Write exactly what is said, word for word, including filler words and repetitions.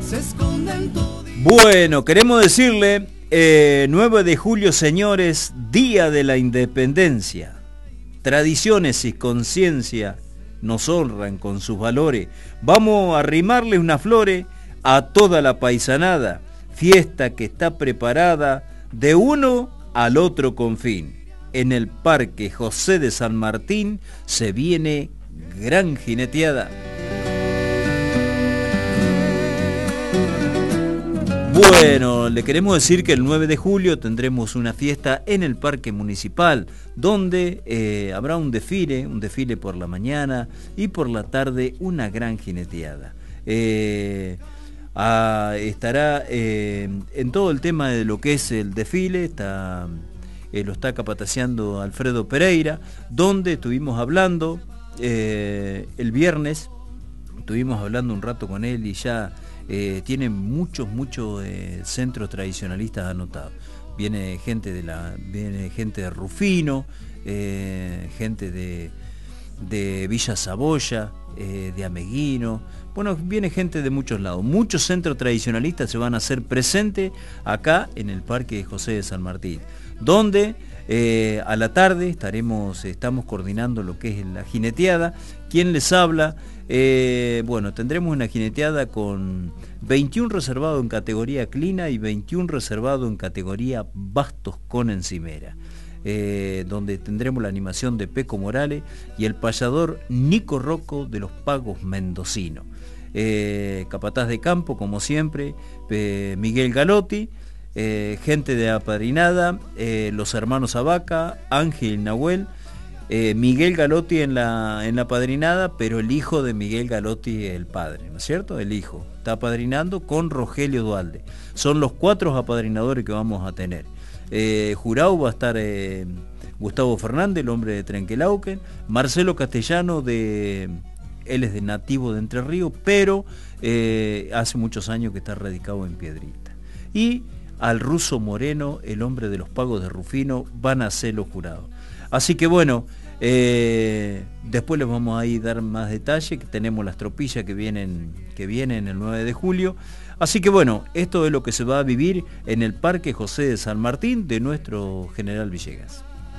Bueno, queremos decirle, eh, nueve de julio, señores, Día de la Independencia. Tradiciones y conciencia nos honran con sus valores. Vamos a arrimarle unas flores a toda la paisanada, fiesta que está preparada de uno al otro confín. En el Parque José de San Martín se viene gran jineteada. Bueno, le queremos decir que el nueve de julio tendremos una fiesta en el Parque Municipal, donde eh, habrá un desfile, un desfile por la mañana y por la tarde una gran jineteada. Eh, ah, estará eh, en todo el tema de lo que es el desfile, está, eh, lo está capataceando Alfredo Pereira, donde estuvimos hablando eh, el viernes, estuvimos hablando un rato con él y ya... Eh, tiene muchos, muchos eh, centros tradicionalistas anotados. Viene gente de la, viene gente de Rufino, eh, gente de, de Villa Saboya, eh, de Ameguino. Bueno, viene gente de muchos lados. Muchos centros tradicionalistas se van a hacer presentes acá en el Parque José de San Martín, donde eh, a la tarde estaremos, estamos coordinando lo que es la jineteada. ¿Quién les habla? Eh, bueno, tendremos una jineteada con veintiún reservados en categoría clina y veintiún reservados en categoría bastos con encimera, eh, donde tendremos la animación de Peco Morales y el payador Nico Rocco de los Pagos Mendocinos. Eh, capataz de campo, como siempre, eh, Miguel Galotti, eh, gente de apadrinada, eh, los hermanos Abaca, Ángel y Nahuel. Eh, Miguel Galotti en la, en la padrinada, pero el hijo de Miguel Galotti es el padre, ¿no es cierto? El hijo está apadrinando con Rogelio Dualde. Son los cuatro apadrinadores que vamos a tener. Eh, jurado va a estar eh, Gustavo Fernández, el hombre de Trenquelauquen, Marcelo Castellano, de, él es de nativo de Entre Ríos, pero eh, hace muchos años que está radicado en Piedrita. Y al ruso Moreno, el hombre de los Pagos de Rufino, van a ser los jurados. Así que bueno, eh, después les vamos a ir dar más detalle, que tenemos las tropillas que vienen, que vienen el nueve de julio. Así que bueno, esto es lo que se va a vivir en el Parque José de San Martín de nuestro General Villegas.